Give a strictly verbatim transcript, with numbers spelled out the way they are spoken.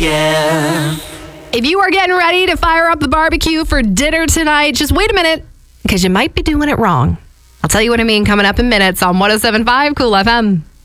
yeah. If you are getting ready to fire up the barbecue for dinner tonight, just wait a minute, because you might be doing it wrong. I'll tell you what I mean coming up in minutes on one oh seven point five Cool F M.